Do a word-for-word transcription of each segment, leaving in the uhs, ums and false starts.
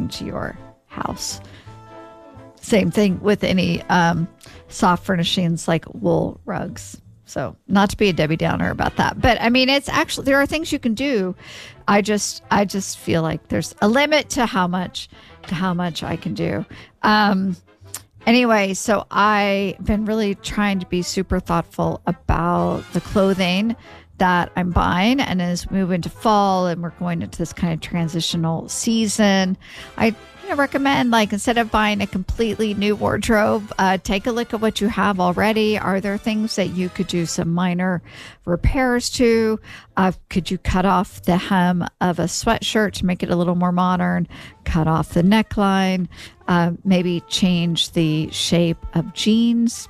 bring to your house. Same thing with any um, soft furnishings like wool rugs. So not to be a Debbie Downer about that, but I mean, it's actually, there are things you can do. I just, I just feel like there's a limit to how much, to how much I can do. Um, anyway, so I've been really trying to be super thoughtful about the clothing that I'm buying. And as we move into fall and we're going into this kind of transitional season, I you know, recommend, like, instead of buying a completely new wardrobe, uh, take a look at what you have already. Are there things that you could do some minor repairs to? Uh, could you cut off the hem of a sweatshirt to make it a little more modern? Cut off the neckline? Uh, maybe change the shape of jeans?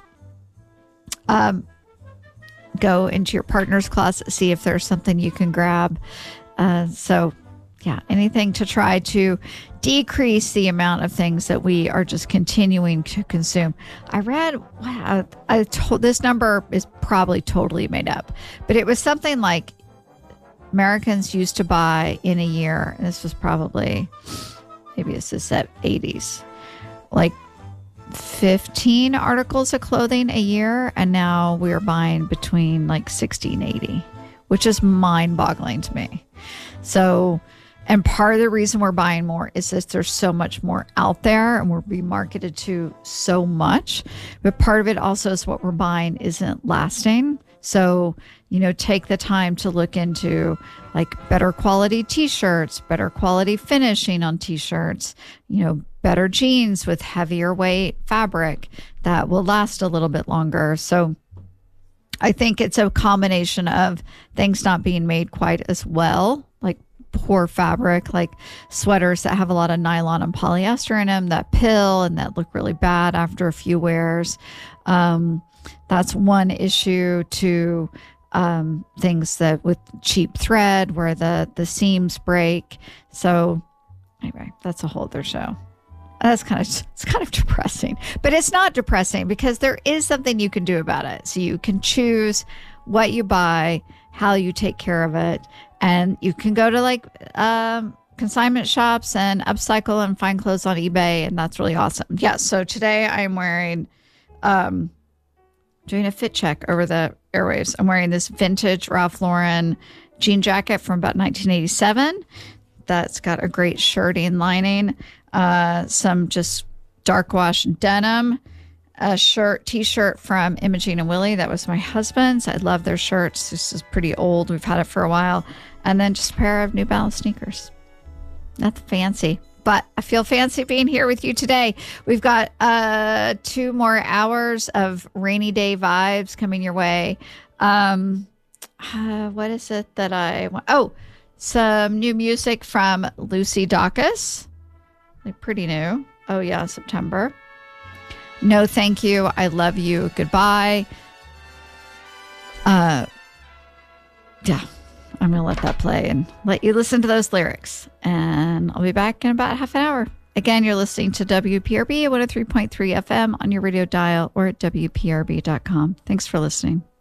Um, go into your partner's closet, see if there's something you can grab. Uh, so, yeah, anything to try to decrease the amount of things that we are just continuing to consume. I read, wow, I told, this number is probably totally made up, but it was something like Americans used to buy in a year, and this was probably, maybe this is set eighties, like fifteen articles of clothing a year, and now we're buying between like sixty and eighty, which is mind-boggling to me. So, and part of the reason we're buying more is that there's so much more out there and we're being marketed to so much. But part of it also is what we're buying isn't lasting. So, you know, take the time to look into like better quality t-shirts, better quality finishing on t-shirts, you know, better jeans with heavier weight fabric that will last a little bit longer. So I think it's a combination of things not being made quite as well, like poor fabric, like sweaters that have a lot of nylon and polyester in them that pill and that look really bad after a few wears. Um, that's one issue. To um, things that with cheap thread where the, the seams break. So anyway, that's a whole other show. That's kind of, it's kind of depressing, but it's not depressing because there is something you can do about it. So you can choose what you buy, how you take care of it. And you can go to like um, consignment shops and upcycle and find clothes on eBay. And that's really awesome. Yeah. So today I'm wearing, um, doing a fit check over the airwaves. I'm wearing this vintage Ralph Lauren jean jacket from about nineteen eighty-seven. That's got a great shirting lining, uh, some just dark wash denim, a shirt, t-shirt from Imogene and Willie. That was my husband's. I love their shirts. This is pretty old. We've had it for a while. And then just a pair of New Balance sneakers. Nothing fancy, but I feel fancy being here with you today. We've got uh, two more hours of rainy day vibes coming your way. Um, uh, what is it that I want? Oh, some new music from Lucy Dacus. Like pretty new. Oh yeah, September. No, thank you. I love you. Goodbye. Uh, yeah, I'm going to let that play and let you listen to those lyrics. And I'll be back in about half an hour. Again, you're listening to W P R B at one oh three point three F M on your radio dial or at W P R B dot com. Thanks for listening.